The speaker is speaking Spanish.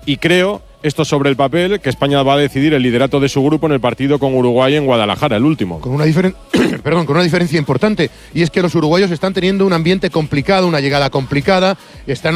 y creo, esto sobre el papel, que España va a decidir el liderato de su grupo en el partido con Uruguay en Guadalajara, el último. Con una diferencia importante, y es que los uruguayos están teniendo un ambiente complicado, una llegada complicada, están